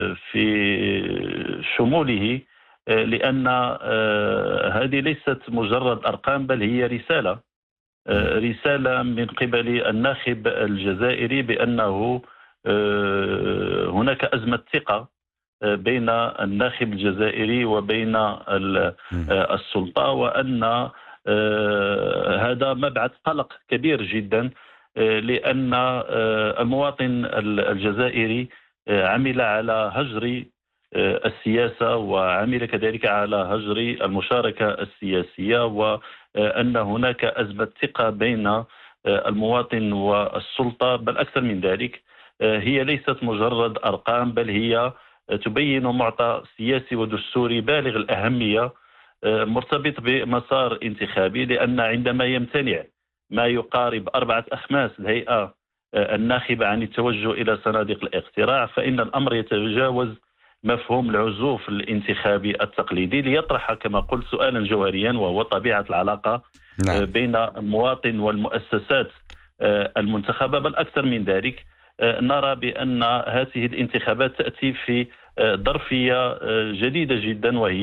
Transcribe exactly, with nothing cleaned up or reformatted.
في شموله، لأن هذه ليست مجرد أرقام بل هي رسالة رسالة من قبل الناخب الجزائري بأنه هناك أزمة ثقة بين الناخب الجزائري وبين السلطة، وأن هذا مبعث قلق كبير جدا، لأن المواطن الجزائري عمل على هجر السياسة وعمل كذلك على هجر المشاركة السياسية، وأن هناك أزمة ثقة بين المواطن والسلطة. بل أكثر من ذلك، هي ليست مجرد أرقام بل هي تبين معطى سياسي ودستوري بالغ الأهمية مرتبط بمسار انتخابي، لأن عندما يمتنع ما يقارب أربعة أخماس الهيئة الناخبة عن التوجه إلى صناديق الاقتراع، فإن الأمر يتجاوز مفهوم العزوف الانتخابي التقليدي، ليطرح كما قلت سؤالا جوهريا، وهو طبيعة العلاقة نعم. بين المواطن والمؤسسات المنتخبة. بل أكثر من ذلك، نرى بأن هذه الانتخابات تأتي في ظرفية جديدة جدا، وهي